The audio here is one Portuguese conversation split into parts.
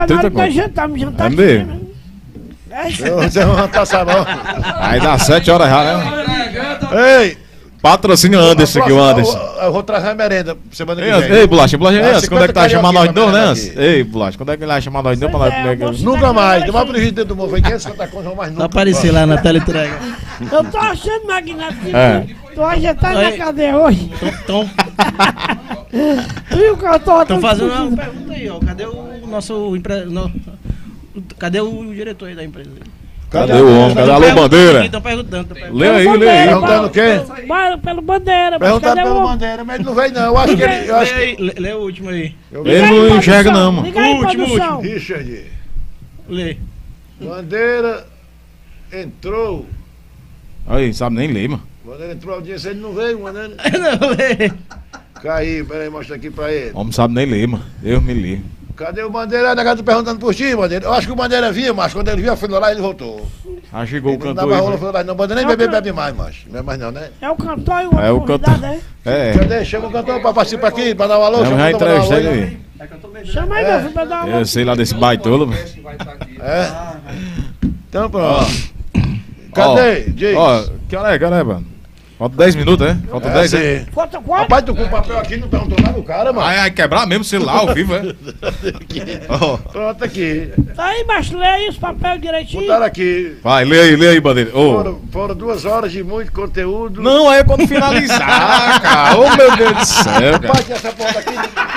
Jantar é mesmo? Você não tá sabão. Aí dá 7 horas já, né? Ei! Patrocínio Anderson aqui, o Anderson. Eu vou trazer a merenda semana que vem. Ei, Bolacha, Anderson, quando é que tá chamando nós de novo, né, Anderson? Ei, Bolacha, quando é que ele vai chamar nós de novo pra nós comer aqui? Nunca mais. Deu mais prejuízo do mundo. Foi 550 conto, mais nunca. Aparecer lá na tela entrega. Eu tô achando, Magnata, que tu já tá Oi. na cadeia hoje. Estão fazendo uma pergunta aí, ó. Cadê o nosso empresário? Cadê o diretor aí da empresa? Cadê o homem? Cadê a Alô Bandeira? Estão perguntando. Lê aí, lê aí. Perguntando o quê? Pelo Bandeira. Perguntando pelo Bandeira, mas ele não veio não. Eu acho que ele... Eu acho que... Lê o último aí. Ele não enxerga não, mano. Liga aí, Último, produção. Richard, Lê. Bandeira entrou. Aí, sabe nem ler, mano. Bandeira entrou a audiência, ele não veio, Bandeira. Não, lê. Caiu, peraí, mostra aqui pra ele. O homem sabe nem ler, mano. Deus me livre. Cadê o Bandeira? O negócio perguntando por ti, Bandeira. Eu acho que o Bandeira vinha, mas quando ele viu, foi lá e ele voltou. Ah, chegou o Ele não cantor dava aí. rola, falou lá, não, Bandeira nem bebe mais, macho. Não é mais não, né? É o cantor e o É o convidado, cantor. né? É. Cadê? Chama o cantor pra participar aqui, pra dar um alô. Eu chama já o cantor pra dar um entrevistei alô, ele aí. Chama aí, meu filho, pra dar uma... Eu sei lá desse baitolo, mano. É? Então pronto. Cadê? Diz. Ó, que hora é, mano? Falta 10 minutos, né? Falta 10, né? Sim. Falta quatro? Rapaz, tu com o papel aqui não perguntou nada do cara, mano. Ai, quebrar mesmo o celular ao vivo, é? Ó, Pronto aqui. Tá aí, macho, lê aí os papéis direitinho. Botaram aqui. vai, lê aí, Bandeira. Ô. Foram 2 horas de muito conteúdo. Não, aí é quando finalizar, cara. Ô, meu Deus do céu, cara. Rapaz, que essa porra daqui.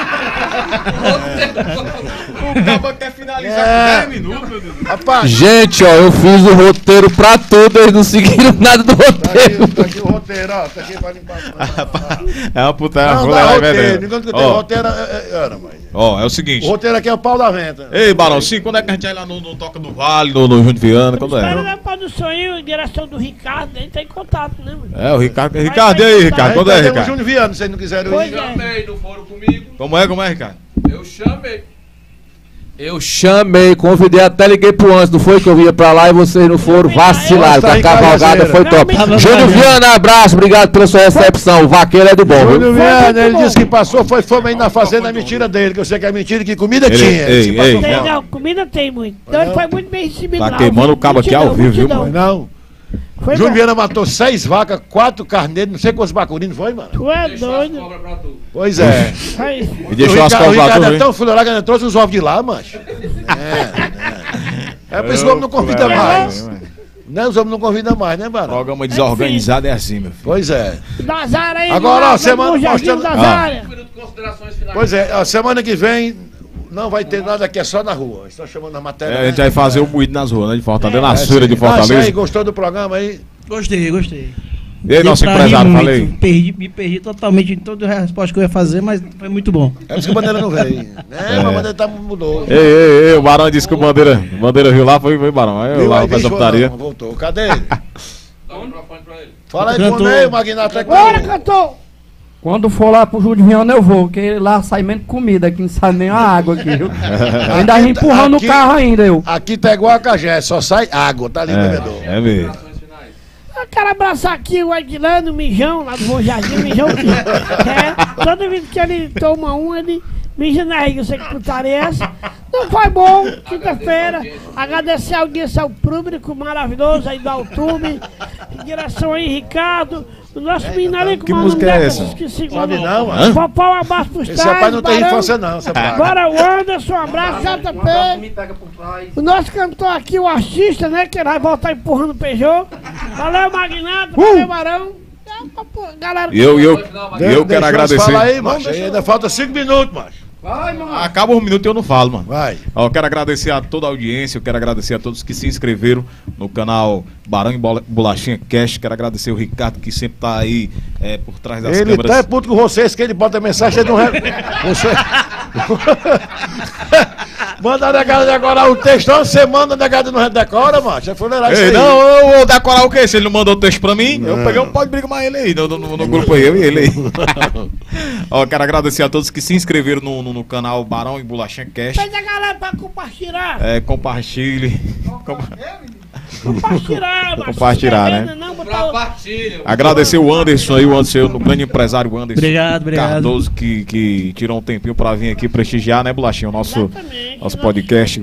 O cabo quer finalizar com 10 minutos, meu Deus. Rapaz, Gente, ó, eu fiz o roteiro pra tudo, eles não seguiram nada do roteiro. tá aqui o roteiro, ó. Tá aqui pra limpar. É uma putaria. Não, vou dá levar roteiro. vendendo. Enquanto que tem Ó, roteiro, era, mãe. ó, é o O seguinte. roteiro aqui é o pau da venta. Ei, Barão, sim, quando é que a gente vai lá no Toca do Vale, no Júnior Viana, quando Espera é? na produção aí, em direção do Ricardo, ele tá em contato, né, mano? É, o Ricardo. Ricardo, e aí, Ricardo? Quando é, Aí tem o Ricardo? Júnior Viana, se vocês não quiserem Pois ir. é. Chamei, não foram comigo. Como é, Ricardo? Eu chamei. Eu chamei, convidei, até liguei pro antes, não foi que eu ia pra lá e vocês não foram, vacilaram, que a cavalgada foi top. Júnior Viana, abraço, obrigado pela sua recepção, o vaqueiro é do bom, viu? Júnior Viana, ele disse que passou, foi fome aí na fazenda, é mentira dele, que eu sei que é mentira, que comida tinha. Ele disse que passou Tem, fome. não, comida tem muito. Então ele foi muito bem recebido Tá lá. queimando o cabo aqui ao vivo, viu, Foi não. Foi Júnior bom. Viana matou 6 vacas, 4 carneiros, não sei quantos bacurinos foi, mano. Tu é Deixou as doido. cobras pra tu. Pois é. Aí. E deixou as o cobras lá Ricardo tudo, é hein? tão fuleirado que ele trouxe os ovos de lá, macho. É por isso que o homem não convida mais. Né? Os homens não convidam mais, né, Barão? Programa desorganizado é assim, meu filho. Pois é. Nazara aí. Agora, ó, lá, semana no Jardim mostrando- das Ah. Áreas. Um minuto de considerações finais. Pois é, a semana que vem não vai ter nada aqui, é só na rua. Estão chamando a matéria. É, a gente vai fazer o moído nas ruas, né? De Fortaleza, na sim. feira de Mas aí, Fortaleza. gostou do programa aí? Gostei. E aí, nosso Distraí empresário, muito, falei. Me perdi totalmente em toda a resposta que eu ia fazer, mas foi muito bom. É por isso que a bandeira não veio. É, mas a bandeira mudou. Ei, o Barão disse que o Bandeira viu lá, foi Barão. Aí eu Viu lá aí, pra essa bicho, putaria. não, voltou. Cadê ele? Dá o microfone pra ele. Fala aí Cantor. pro Ney, o Magnata é Bora, com cantor. Quando for lá pro Júlio Viana eu vou, porque lá sai menos comida, aqui não sai nem a água aqui, viu? Eu ainda vim empurrando aqui- o carro ainda, eu. Aqui tá igual a Cagé, só sai água, tá ali o bebedor. É mesmo. Considerações finais. Eu quero abraçar aqui o Edilano, o Mijão, lá do Bom Jardim, Mijão que toda vez que ele toma um, ele mija na riga, eu sei que putaria é essa. Não foi bom, quinta-feira, agradecer a audiência ao público maravilhoso aí do YouTube, em direção aí, Ricardo, o nosso menino ali, Que como música é essa? Esqueci Sabe como. não, mano? Popó, um abraço pros Esse rapaz não tem Barão. infância não, seu pai. Bora, o Anderson, um abraço, JP. O nosso cantor aqui, o artista, né? Que ele vai voltar empurrando o Peugeot. Valeu, Magnata, valeu, Barão. Galera, E eu Deixa quero agradecer. Fala aí, macho. Ainda falta 5 minutos, macho. Acaba um minuto e eu não falo, mano. Vai. Ó, eu quero agradecer a toda a audiência, eu quero agradecer a todos que se inscreveram no canal Barão e Bolachinha Cash. Quero agradecer o Ricardo que sempre tá aí por trás das Ele câmeras. tá puto com vocês, que ele bota mensagem e não... Você... Manda a negada decorar o texto, você manda a negada não decora, macho. É fuleirar isso Ei, aí. não, eu vou decorar o quê? Se ele não mandou o texto pra mim, eu peguei um pau de briga mais ele aí, no grupo aí, eu e ele aí. Ó, quero agradecer a todos que se inscreveram no canal Barão e Bolachinha Cash. pede a galera pra compartilhar. Compartilhe. Compartilhar, macho. Compartilhar, Se né? inscrevendo, não, Agradecer o Anderson aí, o grande empresário Anderson. Obrigado. Cardoso, que tirou um tempinho pra vir aqui prestigiar, né, Bolachinho? O nosso podcast.